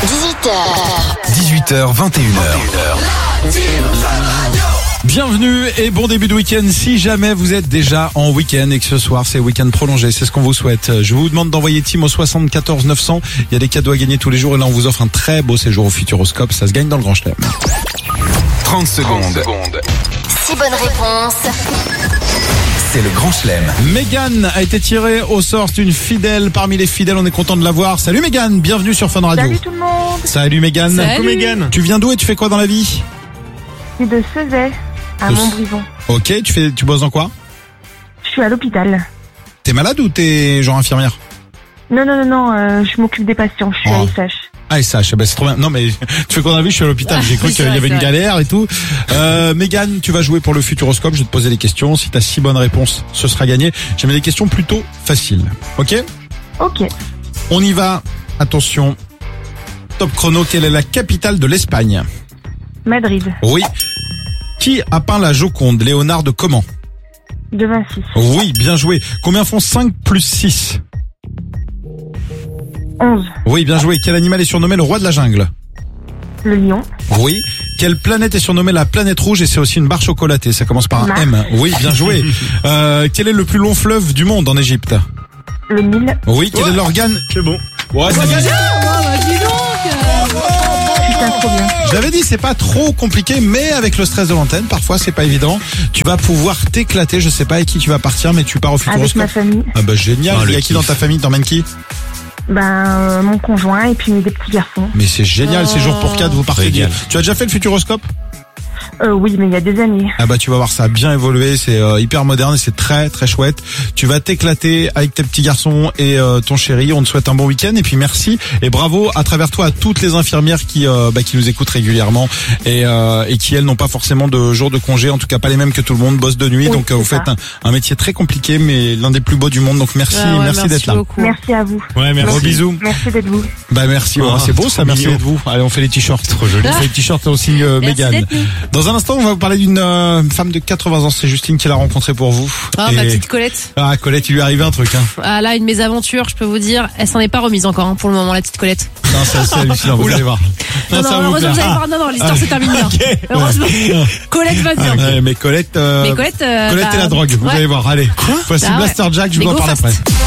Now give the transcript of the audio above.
18h, 21h. Bienvenue et bon début de week-end. Si jamais vous êtes déjà en week-end et que ce soir c'est week-end prolongé, c'est ce qu'on vous souhaite. Je vous demande d'envoyer Team au 74 900. Il y a des cadeaux à gagner tous les jours et là on vous offre un très beau séjour au Futuroscope. Ça se gagne dans le Grand Chelem. 30 secondes. 6 bonnes réponses. C'est le Grand Chelem. Mégane a été tirée au sort. C'est une fidèle parmi les fidèles. On est content de la voir. Salut Mégane, bienvenue sur Fun Radio. Salut tout le monde. Salut Mégane. Salut. Mégane. Tu viens d'où et tu fais quoi dans la vie? Je suis de Ceuzay à Montbrison. Ok, tu bosses dans quoi? Je suis à l'hôpital. T'es malade ou t'es genre infirmière? Non, je m'occupe des patients. Je suis à SH. Ah, SH, ben c'est trop bien. Non mais tu fais quoi dans la vie? Je suis à l'hôpital. J'ai cru qu'il y avait une galère et tout. Mégane, tu vas jouer pour le Futuroscope. Je vais te poser des questions. Si t'as 6 bonnes réponses, ce sera gagné. J'ai mis des questions plutôt faciles. Ok? Ok. On y va. Attention. Top chrono. Quelle est la capitale de l'Espagne? Madrid. Oui. Qui a peint la Joconde? Léonard de comment? De Vinci. Oui, bien joué. Combien font 5 plus 6? 11. Oui, bien joué. Quel animal est surnommé le roi de la jungle? Le lion. Oui. Quelle planète est surnommée la planète rouge et c'est aussi une barre chocolatée? Ça commence par un Mars. M. Oui, bien joué. Quel est le plus long fleuve du monde en Égypte? Le Nil. Oui. Quel est l'organe? C'est bon. Ouais, ça va. Putain, trop bien. Je l'avais dit, c'est pas trop compliqué, mais avec le stress de l'antenne, parfois c'est pas évident. Tu vas pouvoir t'éclater. Je sais pas avec qui tu vas partir, mais tu pars au Avec Futuroscope. ma famille. Ah bah génial. Il y a qui dans ta famille? T'emmènes qui? Mon conjoint et puis des petits garçons. Mais c'est génial, ces jours pour 4, vous partez. Génial. Tu as déjà fait le Futuroscope? Oui, mais il y a des années. Ah bah tu vas voir, ça a bien évolué, c'est hyper moderne et c'est très très chouette. Tu vas t'éclater avec tes petits garçons et ton chéri. On te souhaite un bon week-end et puis merci et bravo à travers toi à toutes les infirmières qui nous écoutent régulièrement et qui elles n'ont pas forcément de jours de congé, en tout cas pas les mêmes que tout le monde, bossent de nuit, Oui, donc vous c'est faites ça. un métier très compliqué mais l'un des plus beaux du monde. Donc merci, merci d'être là. beaucoup. Merci à vous. Ouais, merci. Gros bisous. Merci d'être vous. Bah merci, Oh, c'est beau ça, trop merci mignon. d'être vous. Allez, on fait les t-shirts. Trop joli. On fait les t-shirts au signe Mégane. d'être nous. Dans un instant, on va vous parler d'une femme de 80 ans. C'est Justine qui l'a rencontrée pour vous. Ah, Et- ma petite Colette. Ah, Colette, il lui est arrivé un truc, hein. Ah, là, une mésaventure, je peux vous dire. Elle s'en est pas remise encore, hein, pour le moment, la petite Colette. Non, c'est hallucinant, vous allez voir. Non, ça va vous heureusement, plaire. vous allez voir. Non, l'histoire se termine bien. Ok. Heureusement. Colette va bien. Mais Colette, Mais Colette, Colette et la drogue, vous ouais. allez voir. Allez. Voici Ah ouais. Blaster Jack, je vous Mais en go parle fast. après.